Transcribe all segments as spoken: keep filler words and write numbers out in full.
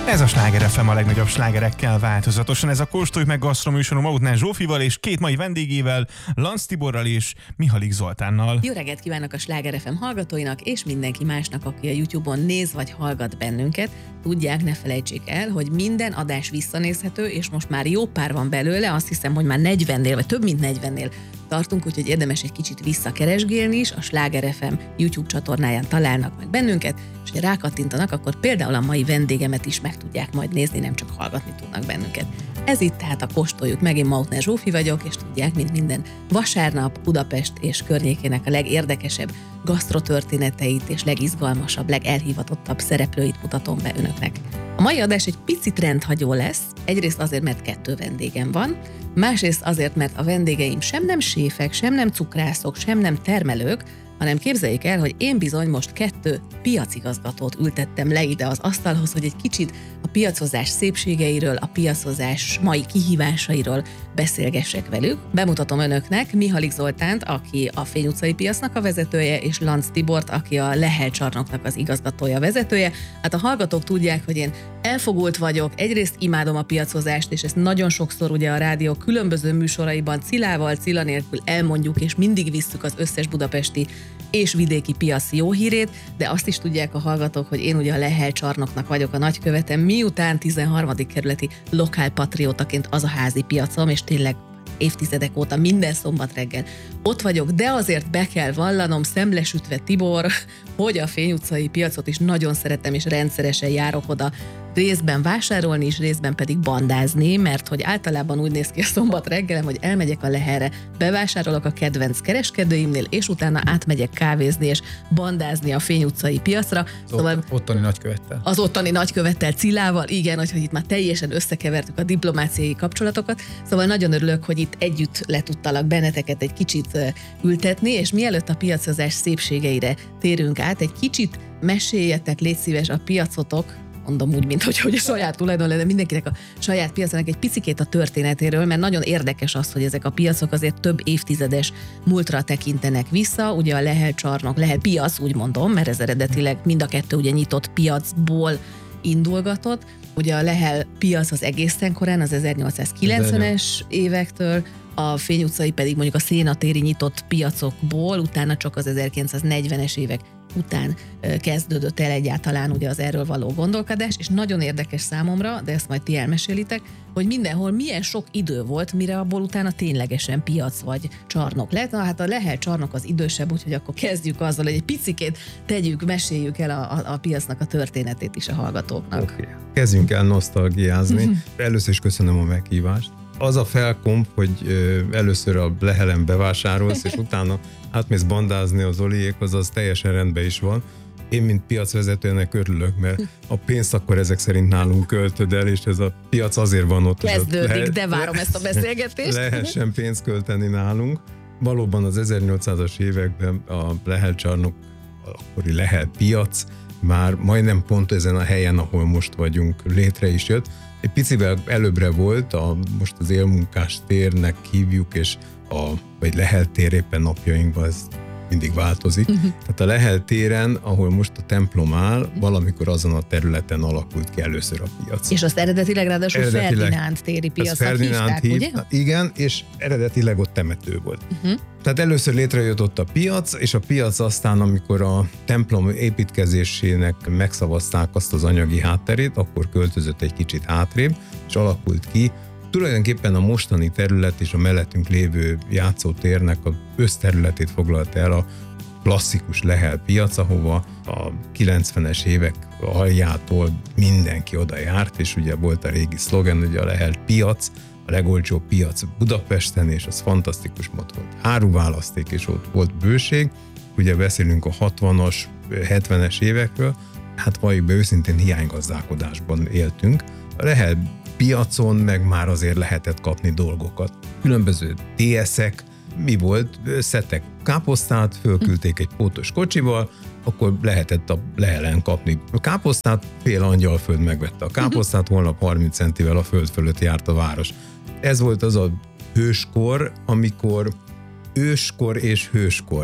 Ez a Sláger ef em a legnagyobb slágerekkel változatosan. Ez a Kóstoljuk meg gasztroműsorom Mautner Zsófival és két mai vendégével, Lanc Tiborral és Mihalik Zoltánnal. Jó reggelt kívánok a Sláger ef em hallgatóinak és mindenki másnak, aki a YouTube-on néz vagy hallgat bennünket. Tudják, ne felejtsék el, hogy minden adás visszanézhető, és most már jó pár van belőle, azt hiszem, hogy már negyvennél, vagy több mint negyvennél tartunk, úgyhogy érdemes egy kicsit visszakeresgélni is, a Sláger ef em YouTube csatornáján találnak meg bennünket, és ha rákattintanak, akkor például a mai vendégemet is meg tudják majd nézni, nem csak hallgatni tudnak bennünket. Ez itt tehát a Kóstoljuk meg, én Mautner Zsófi vagyok, és tudják, mint minden vasárnap Budapest és környékének a legérdekesebb gasztrotörténeteit és legizgalmasabb, legelhivatottabb szereplőit mutatom be önöknek. A mai adás egy picit rendhagyó lesz, egyrészt azért, mert kettő vendégem van, másrészt azért, mert a vendégeim sem nem séfek, sem nem cukrászok, sem nem termelők, hanem képzeljék el, hogy én bizony most kettő piacigazgatót ültettem le ide az asztalhoz, hogy egy kicsit a piacozás szépségeiről, a piacozás mai kihívásairól beszélgessek velük. Bemutatom önöknek Mihalik Zoltánt, aki a Fény utcai piacnak a vezetője, és Lanc Tibort, aki a Lehel csarnoknak az igazgatója, vezetője. Hát a hallgatók tudják, hogy én elfogult vagyok, egyrészt imádom a piacozást, és ezt nagyon sokszor ugye a rádió különböző műsoraiban Cilával, Cilla nélkül elmondjuk, és mindig visszük az összes budapesti és vidéki piac jó hírét, de azt is tudják a hallgatók, hogy én ugye a Lehel csarnoknak vagyok a nagykövetem, miután tizenharmadik kerületi lokálpatriótaként az a házi piacom, és tényleg évtizedek óta minden szombat reggel ott vagyok, de azért be kell vallanom, szemlesütve Tibor, hogy a Fény utcai piacot is nagyon szeretem, és rendszeresen járok oda részben vásárolni, és részben pedig bandázni, mert hogy általában úgy néz ki a szombat reggelem, hogy elmegyek a Lehelre, bevásárolok a kedvenc kereskedőimnél, és utána átmegyek kávézni és bandázni a Fény utcai piacra. Szóval ottani nagykövettel. Az ottani nagykövettel, Cilával, igen, hogy, hogy itt már teljesen összekevertük a diplomáciai kapcsolatokat, szóval nagyon örülök, hogy itt együtt le tudtalak benneteket egy kicsit ültetni, és mielőtt a piacozás szépségeire térünk át, egy kicsit meséljetek, légy szíves, a piacotok, mondom úgy, mint hogy, hogy a saját tulajdon lenne, mindenkinek a saját piacának egy picikét a történetéről, mert nagyon érdekes az, hogy ezek a piacok azért több évtizedes múltra tekintenek vissza. Ugye a Lehel csarnok, Lehel piac, úgy mondom, mert ez eredetileg mind a kettő ugye nyitott piacból indulgatott. Ugye a Lehel piac az egészen korán, az ezernyolcszázkilencvenes évektől, a Fény utcai pedig mondjuk a szénatéri nyitott piacokból, utána csak az ezerkilencszáznegyvenes évek után kezdődött el egyáltalán ugye az erről való gondolkodás, és nagyon érdekes számomra, de ezt majd ti elmesélitek, hogy mindenhol milyen sok idő volt, mire abból utána ténylegesen piac vagy csarnok lett. Na hát a Lehel csarnok az idősebb, úgyhogy akkor kezdjük azzal, hogy egy picikét tegyük, meséljük el a, a, a piacnak a történetét is a hallgatóknak. Okay. Kezdjünk el nosztalgiázni. Először is köszönöm a meghívást. Az a felkomp, hogy először a Lehelen bevásárolsz, és utána átmész bandázni az Oliékhoz, az teljesen rendben is van. Én, mint piacvezetőnek örülök, mert a pénzt akkor ezek szerint nálunk költöd el, és ez a piac azért van ott. Kezdődik, lehet, de várom ezt a beszélgetést. Lehessen pénzt költeni nálunk. Valóban az ezernyolcszázas években a Lehel csarnok, akkori Lehel piac már majdnem pont ezen a helyen, ahol most vagyunk, létre is jött. Egy picivel előbbre volt, a, most az élmunkás térnek hívjuk, és a, vagy Lehel tér éppen napjainkban ez mindig változik. Uh-huh. Tehát a Lehel téren, ahol most a templom áll, valamikor azon a területen alakult ki először a piac. És azt eredetileg ráadásul eredetileg, Ferdinánd téri piacnak hívták, hív, ugye? Igen, és eredetileg ott temető volt. Uh-huh. Tehát először létrejött ott a piac, és a piac aztán, amikor a templom építkezésének megszavazták azt az anyagi hátterét, akkor költözött egy kicsit hátrébb, és alakult ki. Tulajdonképpen a mostani terület és a mellettünk lévő játszótérnek az összterületét foglalta el a klasszikus Lehel piac, ahova a kilencvenes évek aljától mindenki oda járt, és ugye volt a régi szlogen, hogy a Lehel piac, a legolcsóbb piac Budapesten, és az fantasztikus mód volt. Áruválaszték, és ott volt bőség. Ugye beszélünk a hatvanas, hetvenes évekről, hát valljuk be őszintén hiánygazdálkodásban éltünk. A Lehel piacon meg már azért lehetett kapni dolgokat. Különböző té eszek, mi volt? Szedtek káposztát, fölküldték egy pótos kocsival, akkor lehetett a Lehelen kapni a káposztát, fél Angyalföld megvette a káposztát, holnap harminc centivel a föld fölött járt a város. Ez volt az a hőskor, amikor őskor és hőskor.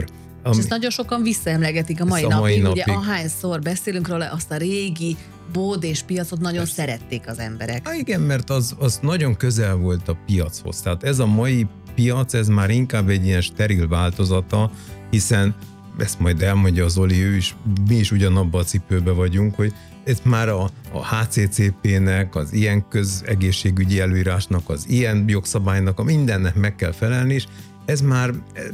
Ami... És ezt nagyon sokan visszaemlegetik a mai a napig, mai napig. ugye ahányszor beszélünk róla, azt a régi bódés piacot nagyon Persze. szerették az emberek. Há, igen, mert az, az nagyon közel volt a piachoz. Tehát ez a mai piac, ez már inkább egy ilyen steril változata, hiszen ezt majd elmondja az Zoli, ő is, mi is ugyanabban a cipőbe vagyunk, hogy ez már a, a há cé cé pének, az ilyen közegészségügyi előírásnak, az ilyen jogszabálynak, a mindennek meg kell felelni, és ez már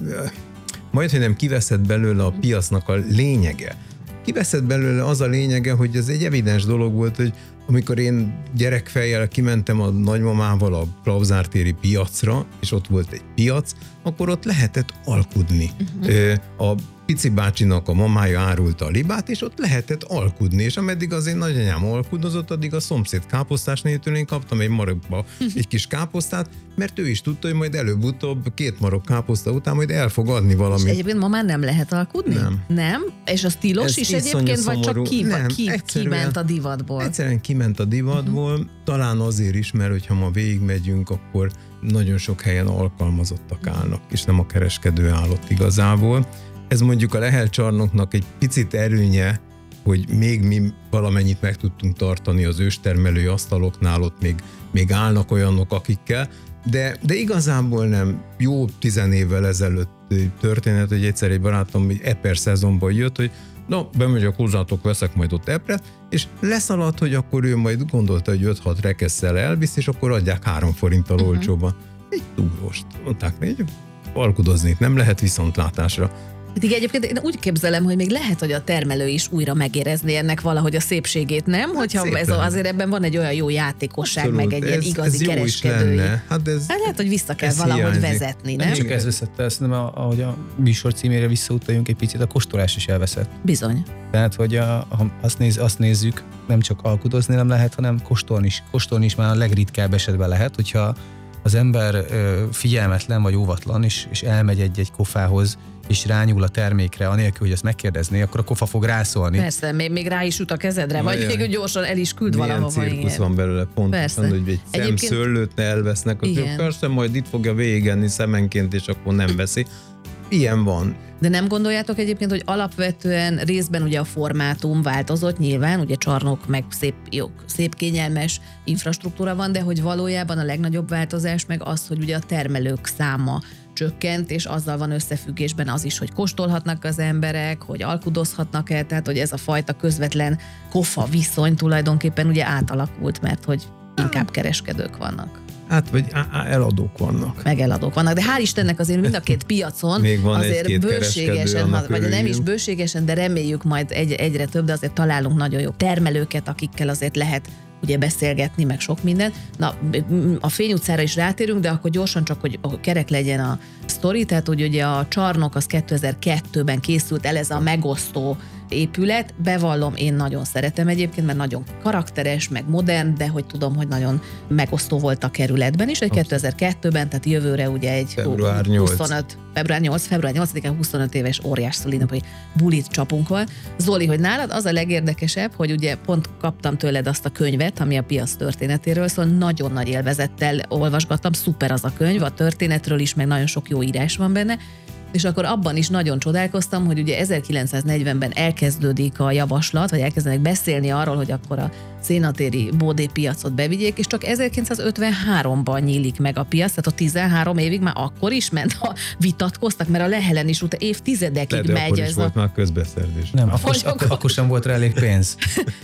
majd, hogy nem kiveszed belőle a piacnak a lényege. Kiveszed belőle az a lényege, hogy ez egy evidens dolog volt, hogy amikor én gyerekfejjel kimentem a nagymamával a Klauzártéri piacra, és ott volt egy piac, akkor ott lehetett alkudni. Uh-huh. A pici bácsinak a mamája árulta a libát, és ott lehetett alkudni, és ameddig az én nagyanyám alkudozott, addig a szomszéd káposztásnétől én kaptam egy marokba egy kis káposztát, mert ő is tudta, hogy majd előbb-utóbb két marok káposzta után majd el fog adni valamit. És egyébként ma már nem lehet alkudni? Nem. Nem? És az tilos Ez is egyébként, szomorú. vagy csak ki, nem, ki, kiment a divatból? Egyszerűen kiment a divatból, uh-huh. talán azért is, mert hogyha ma végigmegyünk, akkor nagyon sok helyen alkalmazottak állnak, és nem a kereskedő állott igazából. Ez mondjuk a Lehel csarnoknak egy picit erőnye, hogy még mi valamennyit meg tudtunk tartani az őstermelői asztaloknál, ott még, még állnak olyanok, akikkel, de, de igazából nem. Jó tizen évvel ezelőtt történet, hogy egyszer egy barátom egy eper szezonban jött, hogy na, bemegyek hozzátok, veszek majd ott epret, és leszaladt, hogy akkor ő majd gondolta, hogy öt-hat rekesszel elvisz, és akkor adják három forinttal uh-huh. olcsóban. Egy túróst. Mondták, hogy alkudozni nem lehet viszontlátásra. Pedig egyébként én úgy képzelem, hogy még lehet, hogy a termelő is újra megérezni ennek valahogy a szépségét, nem? Hát hogyha ez azért ebben van egy olyan jó játékosság, Abszolút. meg egy ilyen igazi ez kereskedői. Hát, ez, hát lehet, hogy vissza kell valahogy hiányzik. vezetni, nem? Nem csak ez veszett el, szerintem, ahogy a műsor címére visszautaljunk egy picit, a kóstolás is elveszett. Bizony. Tehát, hogy a, ha azt, néz, azt nézzük, nem csak alkudozni nem lehet, hanem kóstolni is. Kóstolni is már a legritkább esetben lehet, hogyha az ember ö, figyelmetlen vagy óvatlan, és, és elmegy egy-egy kofához, és rányúl a termékre, anélkül, hogy ezt megkérdezné, akkor a kofa fog rászólni. Persze, még, még rá is üt a kezedre, vagy Milyen, még gyorsan el is küld valahova. Milyen cirkusz van belőle pontosan, hogy egy szemszőlőt ne elvesznek, akkor persze majd itt fogja végigenni szemenként, és akkor nem veszi. Ilyen van. De nem gondoljátok egyébként, hogy alapvetően részben ugye a formátum változott nyilván, ugye csarnok meg szép, jó, szép kényelmes infrastruktúra van, de hogy valójában a legnagyobb változás meg az, hogy ugye a termelők száma csökkent, és azzal van összefüggésben az is, hogy kóstolhatnak az emberek, hogy alkudozhatnak el, tehát hogy ez a fajta közvetlen kofa viszony tulajdonképpen ugye átalakult, mert hogy inkább kereskedők vannak. Hát, vagy eladók vannak. Meg eladók vannak, de hál' Istennek azért mind a két piacon még van azért bőségesen, vagy örüljünk. nem is bőségesen, de reméljük majd egy, egyre több, de azért találunk nagyon jó termelőket, akikkel azért lehet ugye beszélgetni, meg sok minden. Na, a Fény utcára is rátérünk, de akkor gyorsan csak, hogy kerek legyen a sztori, tehát hogy ugye a csarnok az kétezer-kettőben készült el, ez a megosztó épület. Bevallom, én nagyon szeretem egyébként, mert nagyon karakteres, meg modern, de hogy tudom, hogy nagyon megosztó volt a kerületben is. Egy kétezer-kettőben, tehát jövőre ugye egy február nyolc. huszonöt, február nyolc, február nyolcadikán huszonöt éves óriás szülinapi bulit csapunk van. Zoli, hogy nálad az a legérdekesebb, hogy ugye pont kaptam tőled azt a könyvet, ami a piac történetéről szól, nagyon nagy élvezettel olvasgattam, szuper az a könyv, a történetről is, meg nagyon sok jó írás van benne, és akkor abban is nagyon csodálkoztam, hogy ugye ezerkilencszáznegyvenben elkezdődik a javaslat, vagy elkezdenek beszélni arról, hogy akkor a szénatéri bódé piacot bevigyék, és csak ezerkilencszázötvenháromban nyílik meg a piac, tehát a tizenhárom évig már akkor is ment, ha vitatkoztak, mert a Lehelen is utána évtizedekig megy akkor ez is a... volt már közbeszerzés. Nem, akkor, akkor, akkor sem volt rá elég pénz.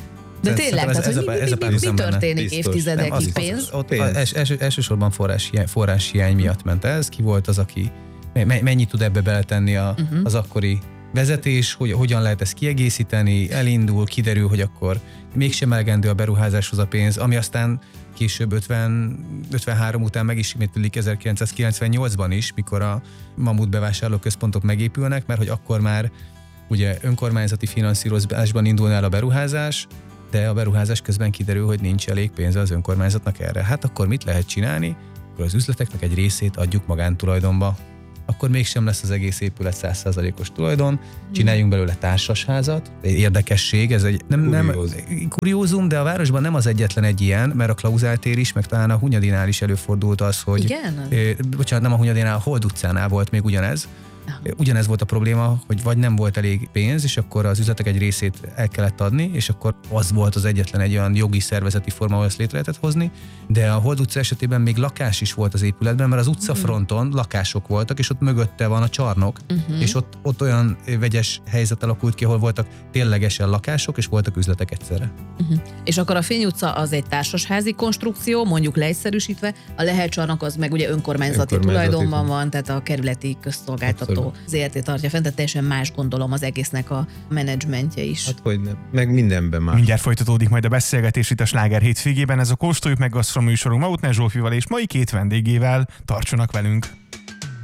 De tényleg, ez, tehát, ez hogy a, mi, ez a mi, mi, mi történik biztos. évtizedekig? Nem, az, pénz? Az, ott pénz. Els, els, elsősorban forrás, forrás hiány miatt ment ez. Ki volt az, aki mennyit tud ebbe beletenni a, uh-huh. az akkori vezetés, hogy hogyan lehet ezt kiegészíteni, elindul, kiderül, hogy akkor mégsem elegendő a beruházáshoz a pénz, ami aztán később ötven, ötvenhárom után megismétlődik ezerkilencszázkilencvennyolcban is, mikor a mamut bevásárlóközpontok megépülnek, mert hogy akkor már ugye önkormányzati finanszírozásban indulna el a beruházás, de a beruházás közben kiderül, hogy nincs elég pénze az önkormányzatnak erre. Hát akkor mit lehet csinálni? Akkor az üzleteknek egy részét adjuk magántulajdonba. Akkor mégsem lesz az egész épület száz százalékos tulajdon, csináljunk belőle társasházat, érdekesség, ez egy nem, nem kuriózum, de a városban nem az egyetlen egy ilyen, mert a Klauzáltér is, meg talán a Hunyadinál is előfordult az, hogy... Igen? Eh, bocsánat, nem a Hunyadinál, a Hold utcánál volt még ugyanez, Ugyanez volt a probléma, hogy vagy nem volt elég pénz, és akkor az üzletek egy részét el kellett adni, és akkor az volt az egyetlen egy olyan jogi szervezeti forma, ahol ezt létre lehetett hozni, de a Hold utca esetében még lakás is volt az épületben, mert az utcafronton lakások voltak, és ott mögötte van a csarnok, uh-huh. és ott, ott olyan vegyes helyzet alakult ki, ahol voltak ténylegesen lakások, és voltak üzletek egyszerre. Uh-huh. És akkor a Fény utca az egy társasházi konstrukció, mondjuk leegyszerűsítve, a Lehel csarnok az meg ugye önkormányzati, önkormányzati tulajdonban van, tehát a kerületi közszolgáltató zé er té tartja fent, tehát teljesen más gondolom az egésznek a menedzsmentje is. Hát hogy nem, meg mindenben más. Mindjárt folytatódik majd a beszélgetés itt a Sláger hétvégében, ez a Kóstoljuk meg Gasztro műsorunk Mautner Zsófival és mai két vendégével. Tartsanak velünk!